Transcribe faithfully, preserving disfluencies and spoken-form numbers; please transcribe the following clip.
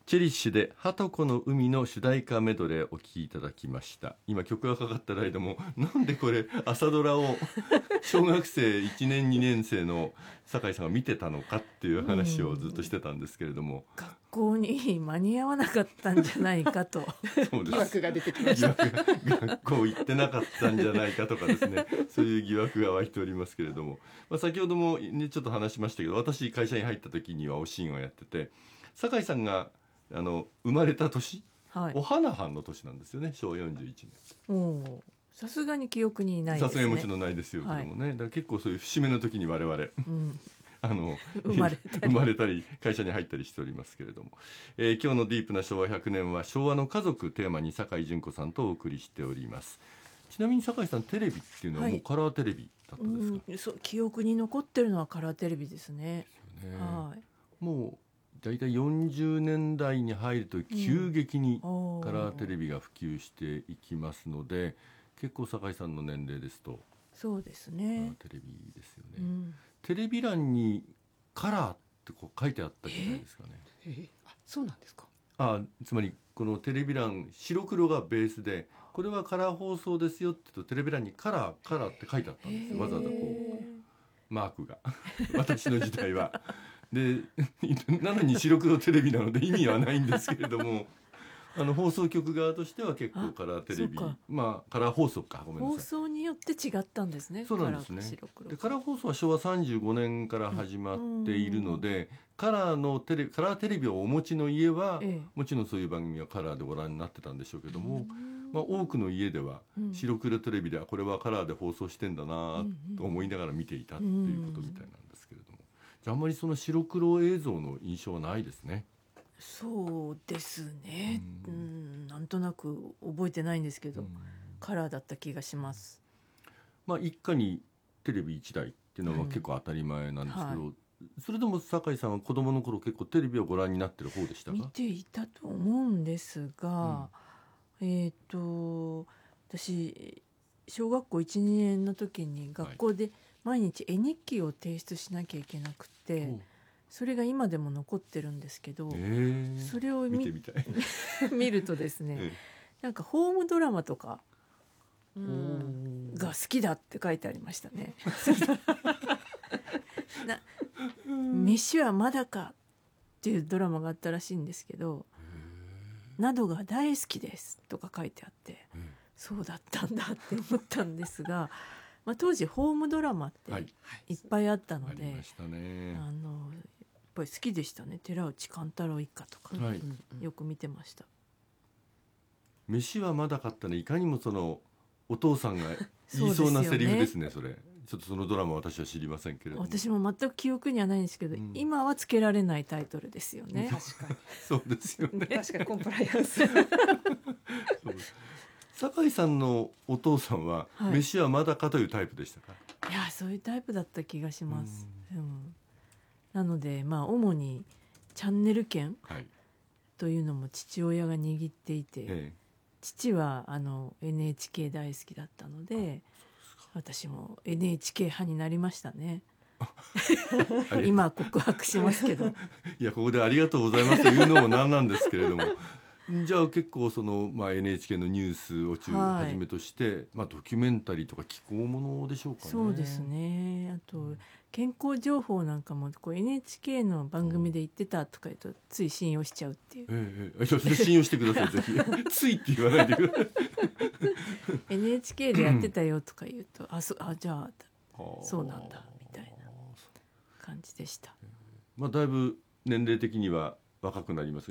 チェリッシュでハトコの海の主題歌メドレーお聴きいただきました。今曲がかかった間もなんでこれ朝ドラを小学生いちねんにねん生の酒井さんが見てたのかっていう話をずっとしてたんですけれども、 学校に間に合わなかったんじゃないかとそうです疑惑が出てきました。 疑惑が学校行ってなかったんじゃないかとかですねそういう疑惑が湧いておりますけれども、まあ、先ほども、ね、ちょっと話しましたけど、私会社に入った時にはおしんをやってて、酒井さんがあの生まれた年、 はい、 お花藩の年なんですよね、しょうわよんじゅういちねん。 おさすがに記憶にないですね。 さすがにもちろんないですよけどもね、はい、だから結構そういう節目の時に我々、うん、あの生まれたり生まれたり会社に入ったりしておりますけれども、えー、今日のディープな昭和ひゃくねんは昭和の家族テーマに酒井純子さんとお送りしております。ちなみに酒井さん、テレビっていうのはもうカラーテレビだったんですか？ はい、うん、そう、記憶に残ってるのはカラーテレビですね。 ですよね。 はい、 もうだいたいよんじゅうねんだいに入ると急激にカラーテレビが普及していきますので、うん、結構酒井さんの年齢ですとそうですね、 テレビですよね、うん、テレビ欄にカラーってこう書いてあったじゃないですかね。 えー、あ、そうなんですか。 あ、つまりこのテレビ欄白黒がベースで、これはカラー放送ですよって言うとテレビ欄にカラーカラーって書いてあったんですよ、わざわざこうマークが私の時代はでなのに白黒テレビなので意味はないんですけれどもあの放送局側としては結構カラーテレビ、まあカラー放送か、ごめんなさい、 放送によって違ったんですね。 そうなんですね。カラー、でカラー放送はしょうわさんじゅうごねんから始まっているので、うん、カラーのテレカラーテレビをお持ちの家は、ええ、もちろんそういう番組はカラーでご覧になってたんでしょうけども、まあ、多くの家では白黒テレビで、うん、これはカラーで放送してんだなと思いながら見ていたっていうことみたいなんですけれども、じゃああんまりその白黒映像の印象はないですね。 そうですね、うん、うん、なんとなく覚えてないんですけど、うん、カラーだった気がします。 まあ、一家にテレビいちだいっていうのは結構当たり前なんですけど、うん、はい、それでも酒井さんは子供の頃結構テレビをご覧になってる方でしたか？ 見ていたと思うんですが、うん、えっと私小学校いち、にねんの時に学校で毎日絵日記を提出しなきゃいけなくて、はい、それが今でも残ってるんですけど、 えー、 それを 見, 見てみたい見るとですね、ええ、なんかホームドラマとか、うん、が好きだって書いてありましたねな飯はまだかっていうドラマがあったらしいんですけど、などが大好きですとか書いてあって、そうだったんだって思ったんですが、まあ、当時ホームドラマっていっぱいあったので、はい、ありましたね。あのやっぱり好きでしたね。寺内貫太郎一家とか、はい、よく見てました。 飯はまだかったね、いかにもそのお父さんが言いそうなセリフですね。それちょっとそのドラマ私は知りませんけれども、 私も全く記憶にはないんですけど、うん、今はつけられないタイトルですよね。 確かにそうですよね。 確かにコンプライアンス酒井さんのお父さんは、はい、飯はまだかというタイプでしたか？ いや、そういうタイプだった気がします、うんうん、なので、まあ、主にチャンネル権というのも父親が握っていて、はい、父はあの エヌエイチケー 大好きだったので、私も エヌエイチケー 派になりましたね今告白しますけどいや、ここでありがとうございますというのもなんなんですけれどもじゃあ結構その、まあ、エヌエイチケー のニュースを中はじめとして、はい、まあ、ドキュメンタリーとか気候ものでしょうかね。 そうですね。あと健康情報なんかもこう エヌエイチケー の番組で言ってたとか言うとつい信用しちゃうっていう、 ええ、それ信用してくださいぜひついって言わないでくださいエヌエイチケー でやってたよとか言うとあ, そあじゃあそうなんだみたいな感じでした。 まあ、だいぶ年齢的には若くなります